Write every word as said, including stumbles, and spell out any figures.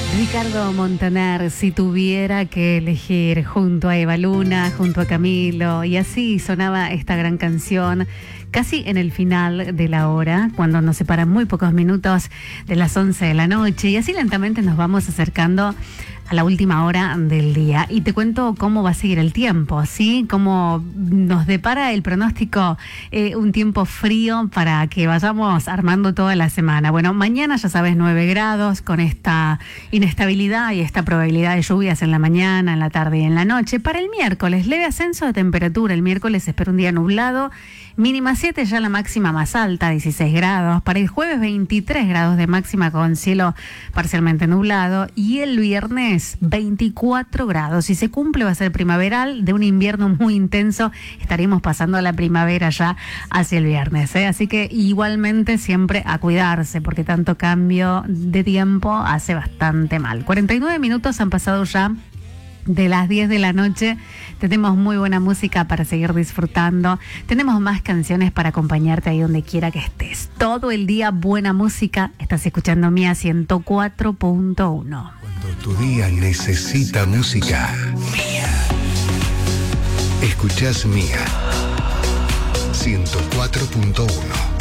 Ricardo Montaner, si tuviera que elegir junto a Eva Luna, junto a Camilo, y así sonaba esta gran canción, casi en el final de la hora, cuando nos separan muy pocos minutos de las once de la noche, y así lentamente nos vamos acercando a la última hora del día. Y te cuento cómo va a seguir el tiempo, ¿sí? Cómo nos depara el pronóstico, eh, un tiempo frío para que vayamos armando toda la semana. Bueno, mañana ya sabes, nueve grados, con esta inestabilidad y esta probabilidad de lluvias en la mañana, en la tarde y en la noche. Para el miércoles, leve ascenso de temperatura. El miércoles espera un día nublado, mínima siete, ya la máxima más alta, dieciséis grados. Para el jueves, veintitrés grados de máxima con cielo parcialmente nublado. Y el viernes, veinticuatro grados. Si se cumple, va a ser primaveral, de un invierno muy intenso. Estaremos pasando a la primavera ya hacia el viernes, ¿eh? Así que igualmente siempre a cuidarse, porque tanto cambio de tiempo hace bastante mal. cuarenta y nueve minutos han pasado ya de las diez de la noche. Tenemos muy buena música para seguir disfrutando. Tenemos más canciones para acompañarte ahí donde quiera que estés. Todo el día buena música. Estás escuchando Mía ciento cuatro punto uno. Cuando tu día necesita música, Mía. Escuchás Mía ciento cuatro punto uno.